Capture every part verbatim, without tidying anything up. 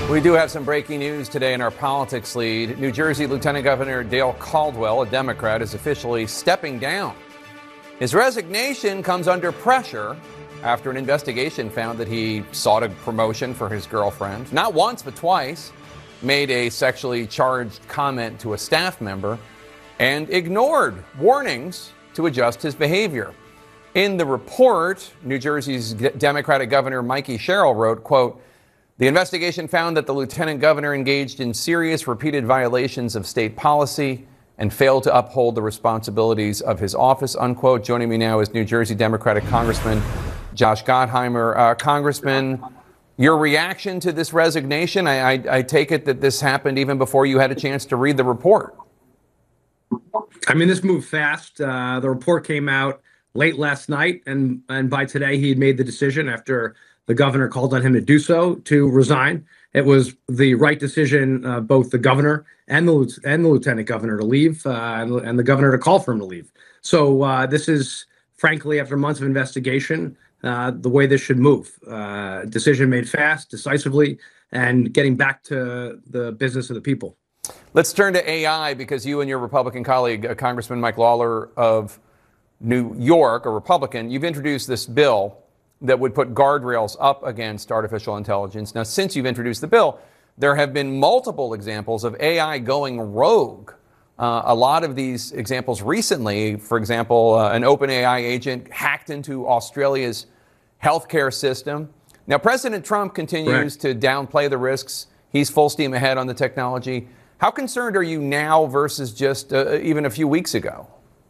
We do have some breaking news today in our politics lead. New Jersey Lieutenant Governor Dale Caldwell, a Democrat, is officially stepping down. His resignation comes under pressure after an investigation found that he sought a promotion for his girlfriend. Not once, but twice. Made a sexually charged comment to a staff member and ignored warnings to adjust his behavior. In the report, New Jersey's Democratic Governor Mikey Sherrill wrote, quote, "The investigation found that the lieutenant governor engaged in serious repeated violations of state policy and failed to uphold the responsibilities of his office," unquote. Joining me now is New Jersey Democratic Congressman Josh Gottheimer. Uh, Congressman, your reaction to this resignation, I, I, I take it that this happened even before you had a chance to read the report. I mean, this moved fast. Uh, the report came out late last night, and, and by today he had made the decision after the governor called on him to do so, to resign. It was the right decision, uh, both the governor and the and the lieutenant governor to leave, uh, and, and the governor to call for him to leave. So uh, this is, frankly, after months of investigation, uh, the way this should move. Uh, decision made fast, decisively, and getting back to the business of the people. Let's turn to A I, because you and your Republican colleague, uh, Congressman Mike Lawler of New York, a Republican, you've introduced this bill that would put guardrails up against artificial intelligence. Now, since you've introduced the bill, there have been multiple examples of A I going rogue. Uh, a lot of these examples recently, for example, uh, an OpenAI agent hacked into Australia's healthcare system. Now, President Trump continues Correct. to downplay the risks. He's full steam ahead on the technology. How concerned are you now versus just uh, even a few weeks ago?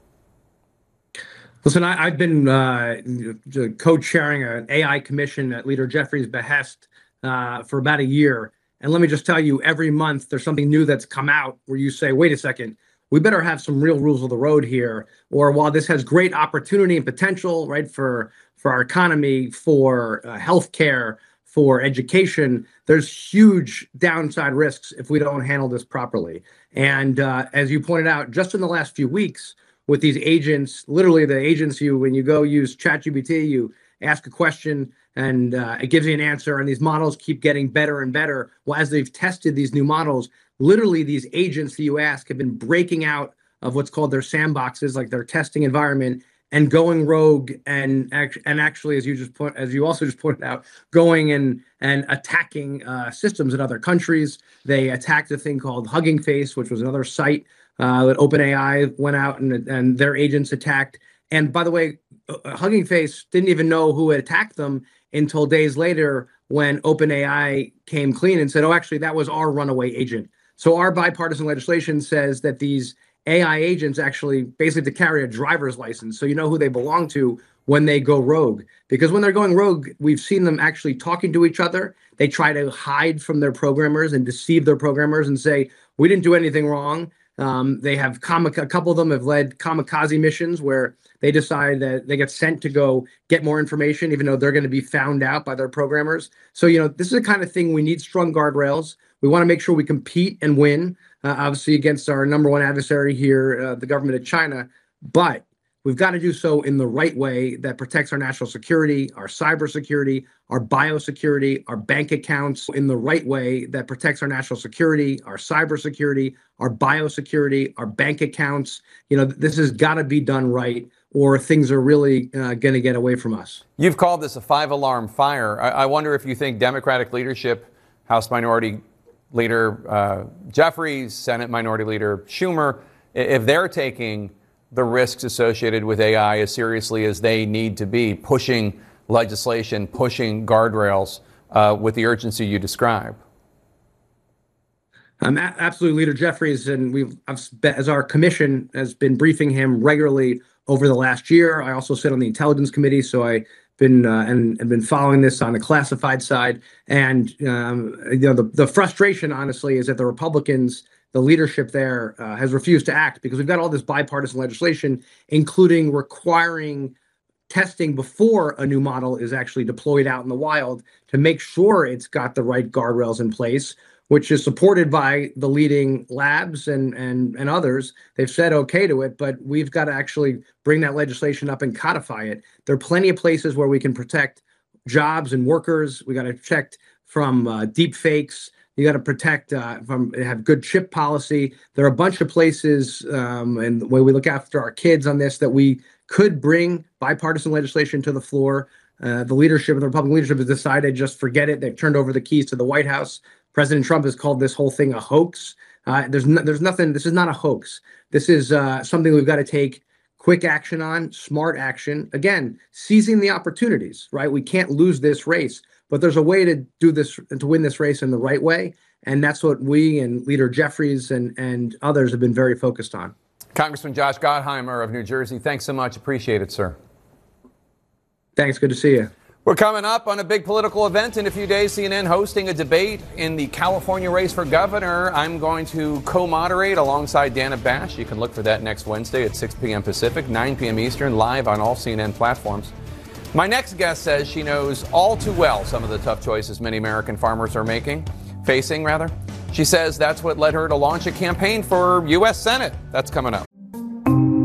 Listen, I, I've been uh, co-chairing an A I commission at Leader Jeffries' behest uh, for about a year. And let me just tell you, every month there's something new that's come out where you say, wait a second, we better have some real rules of the road here. Or while this has great opportunity and potential, right, for, for our economy, for uh, healthcare, for education, there's huge downside risks if we don't handle this properly. And uh, as you pointed out, just in the last few weeks, with these agents, literally the agents, you when you go use ChatGPT, you ask a question and uh, it gives you an answer, and these models keep getting better and better. Well, as they've tested these new models, literally these agents that you ask have been breaking out of what's called their sandboxes, like their testing environment, and going rogue and act- and actually, as you just point, as you also just pointed out, going and and attacking uh, systems in other countries. They attacked a thing called Hugging Face, which was another site Uh, that OpenAI went out and, and their agents attacked. And by the way, uh, Hugging Face didn't even know who had attacked them until days later when OpenAI came clean and said, oh, actually, that was our runaway agent. So our bipartisan legislation says that these A I agents actually basically to carry a driver's license, so you know who they belong to when they go rogue. Because when they're going rogue, we've seen them actually talking to each other. They try to hide from their programmers and deceive their programmers and say, we didn't do anything wrong. Um, they have kamik- a couple of them have led kamikaze missions where they decide that they get sent to go get more information, even though they're going to be found out by their programmers. So, you know, this is the kind of thing we need strong guardrails. We want to make sure we compete and win, uh, obviously, against our number one adversary here, uh, the government of China. But we've got to do so in the right way that protects our national security, our cybersecurity, our biosecurity, our bank accounts, in the right way that protects our national security, our cybersecurity, our biosecurity, our bank accounts. You know, this has got to be done right, or things are really uh, going to get away from us. You've called this a five-alarm fire. I, I wonder if you think Democratic leadership, House Minority Leader uh, Jeffries, Senate Minority Leader Schumer, if they're taking the risks associated with A I as seriously as they need to be, pushing legislation, pushing guardrails uh, with the urgency you describe. Um, a- absolutely, Leader Jeffries, and we've, as our commission has been briefing him regularly over the last year. I also sit on the Intelligence Committee, so I've been uh, and, and been following this on the classified side. And um, you know, the, the frustration, honestly, is that the Republicans, the leadership there uh, has refused to act, because we've got all this bipartisan legislation, including requiring testing before a new model is actually deployed out in the wild to make sure it's got the right guardrails in place, which is supported by the leading labs and, and, and others. They've said okay to it, but we've got to actually bring that legislation up and codify it. There are plenty of places where we can protect jobs and workers. We got to protect from uh, deep fakes, You got to protect, uh, from have good chip policy. There are a bunch of places, um, and the way we look after our kids on this, that we could bring bipartisan legislation to the floor. Uh, the leadership of the Republican leadership has decided just forget it. They've turned over the keys to the White House. President Trump has called this whole thing a hoax. Uh, there's no, there's nothing. This is not a hoax. This is uh, something we've got to take quick action on, smart action. Again, seizing the opportunities, right? We can't lose this race, but there's a way to do this, to win this race in the right way. And that's what we and Leader Jeffries and, and others have been very focused on. Congressman Josh Gottheimer of New Jersey, thanks so much. Appreciate it, sir. Thanks. Good to see you. We're coming up on a big political event in a few days. C N N hosting a debate in the California race for governor. I'm going to co-moderate alongside Dana Bash. You can look for that next Wednesday at six p.m. Pacific, nine p.m. Eastern, live on all C N N platforms. My next guest says she knows all too well some of the tough choices many American farmers are making, facing rather. She says that's what led her to launch a campaign for U S Senate. That's coming up.